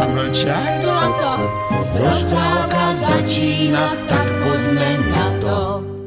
mlčať. Rozprávka začína, tak poďme na to.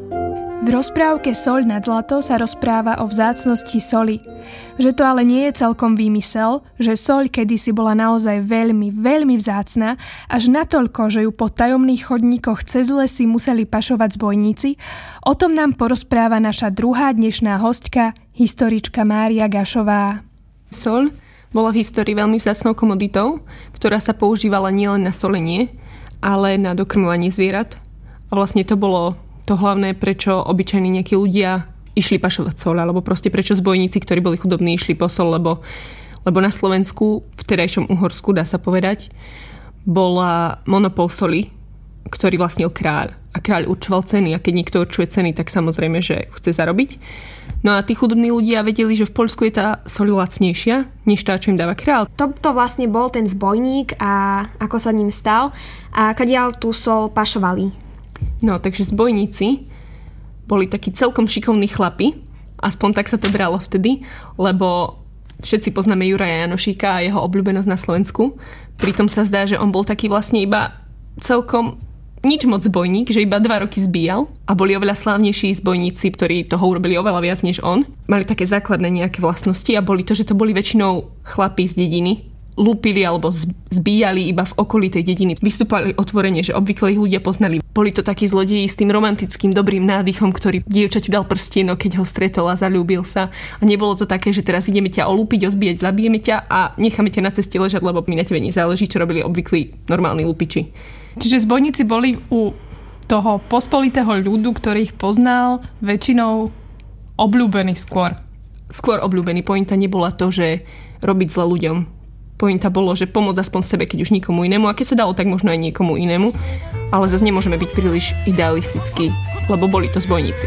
V rozprávke Soľ nad zlato sa rozpráva o vzácnosti soli. Že to ale nie je celkom výmysel, že soľ kedysi bola naozaj veľmi, veľmi vzácna, až natoľko, že ju po tajomných chodníkoch cez lesy museli pašovať zbojníci, o tom nám porozpráva naša druhá dnešná hostka, historička Mária Gašová. Soľ bola v histórii veľmi vzácnou komoditou, ktorá sa používala nielen na solenie, ale na dokrmovanie zvierat. A vlastne to bolo to hlavné, prečo obyčajní nejakí ľudia išli pašovať soľ, alebo proste prečo zbojníci, ktorí boli chudobní, išli po soľ, lebo na Slovensku, v terajšom Uhorsku, dá sa povedať, bola monopol soli, ktorý vlastnil kráľ. A kráľ určoval ceny. A keď niekto určuje ceny, tak samozrejme, že chce zarobiť. No a tí chudobní ľudia vedeli, že v Poľsku je tá soľ lacnejšia, než tá, čo im dáva kráľ. To vlastne bol ten zbojník a ako sa ním stal a kadiaľ tú soľ pašovali. No, takže zbojníci boli takí celkom šikovní chlapi, aspoň tak sa to bralo vtedy, lebo všetci poznáme Juraja Janošíka a jeho obľúbenosť na Slovensku. Pritom sa zdá, že on bol taký vlastne iba celkom nič moc zbojník, že iba 2 roky zbíjal a boli oveľa slávnejší zbojníci, ktorí toho urobili oveľa viac než on. Mali také základné nejaké vlastnosti a boli to, že to boli väčšinou chlapi z dediny. Lúpili alebo zbíjali iba v okolí tej dediny. Vystúpali otvorene, že obvykle ich ľudia poznali. Boli to takí zlodeji s tým romantickým dobrým nádychom, ktorý dievčaťu dal prstienok, keď ho stretol a zaľúbil sa. A nebolo to také, že teraz ideme ťa olúpiť, ozbíjať, zabijeme ťa a necháme ťa na ceste ležať, lebo mi na tebe nezáleží, čo robili obvyklí normálni lupiči. Čiže zbojníci boli u toho pospolitého ľudu, ktorý ich poznal, väčšinou obľúbení skôr. Skôr obľúbený. Pointa nebola to, že robiť zle ľuďom. Pointa bolo, že pomôcť aspoň sebe, keď už nikomu inému. A keď sa dalo, tak možno aj niekomu inému. Ale zase nemôžeme byť príliš idealistickí, lebo boli to zbojníci.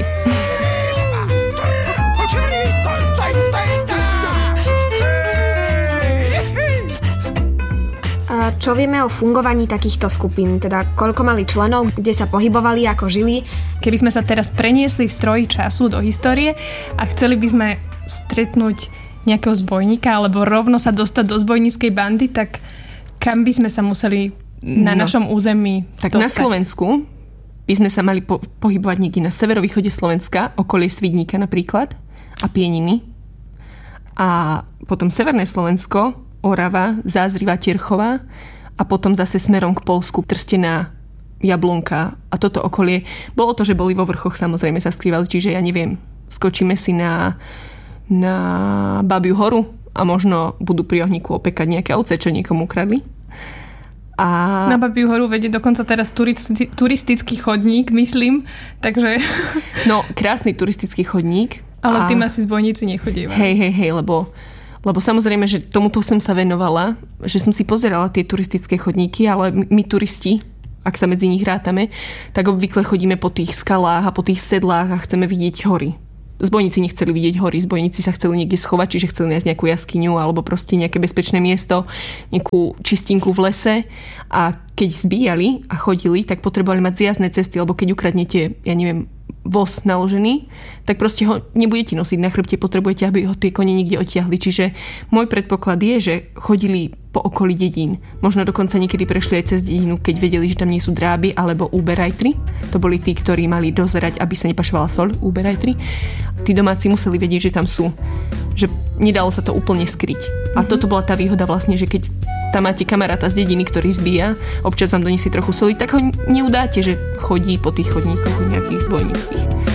A čo vieme o fungovaní takýchto skupín? Teda koľko mali členov, kde sa pohybovali, ako žili? Keby sme sa teraz preniesli v stroji času do histórie a chceli by sme stretnúť nejakého zbojníka alebo rovno sa dostať do zbojníckej bandy, tak kam by sme sa museli na našom území tak dostať? Na Slovensku by sme sa mali pohybovať niekde na severovýchode Slovenska, okolie Svidníka napríklad a Pieniny. A potom severné Slovensko, Orava, Zázriva, Tierchová a potom zase smerom k Poľsku, Trstená, Jablonka a toto okolie. Bolo to, že boli vo vrchoch, samozrejme sa skrývali, čiže ja neviem, skočíme si na Babiu horu a možno budú pri ohníku opekať nejaké ovce, čo niekomu ukradli. A na Babiu horu vedie dokonca teraz turistický chodník, myslím, takže... No, krásny turistický chodník. Ale tým asi zbojníci nechodívajú. Hej, lebo samozrejme, že tomuto som sa venovala, že som si pozerala tie turistické chodníky, ale my turisti, ak sa medzi nich rátame, tak obvykle chodíme po tých skalách a po tých sedlách a chceme vidieť hory. Zbojníci nechceli vidieť hory, zbojníci sa chceli niekde schovať, čiže chceli nájsť nejakú jaskyňu alebo proste nejaké bezpečné miesto, nejakú čistinku v lese a keď zbíjali a chodili, tak potrebovali mať zjazdné cesty, lebo keď ukradnete, ja neviem, voz naložený, tak proste ho nebudete nosiť na chrbte, potrebujete, aby ho tie kone niekde odtiahli. Čiže môj predpoklad je, že chodili po okolí dedín. Možno dokonca niekedy prešli aj cez dedinu, keď vedeli, že tam nie sú dráby alebo úberajtri. To boli tí, ktorí mali dozerať, aby sa nepašovala soľ, úberajtri. Tí domáci museli vedieť, že tam sú. Že nedalo sa to úplne skryť. A toto bola tá výhoda vlastne, že keď tam máte kamaráta z dediny, ktorý zbíja, občas vám doniesie trochu soli, tak ho neudáte, že chodí po tých chodníkoch nejakých zbojníckých.